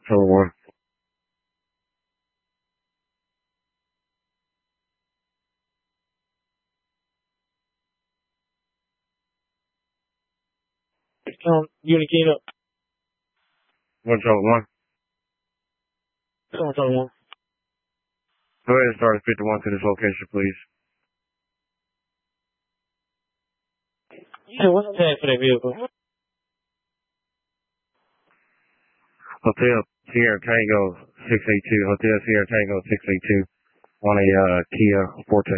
Tower 1. Unit keying up. One Tower 1. Tower 1. Go ahead and start at 51 to this location, please. Hey, what's the tag for that vehicle? Hotel Sierra Tango 682. Hotel Sierra Tango 682 on a Kia Forte.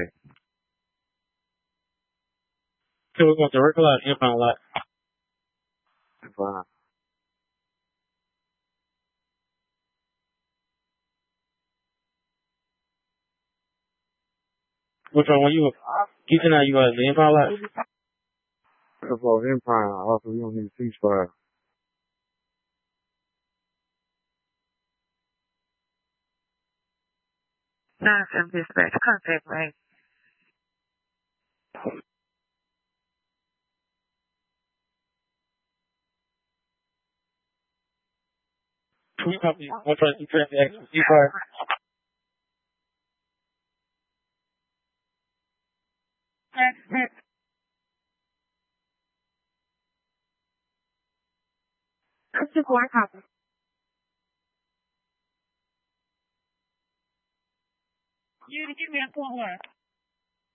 So we're going to circle out inbound lot. Fine. Which one were you? Keeping out you the inbound lot? Buffalo Empire. Also, we don't need a ceasefire. Nine-7 dispatch, contact range. Two companies, one trying to do traffic accident, ceasefire. That's just one copy. You give me a point one.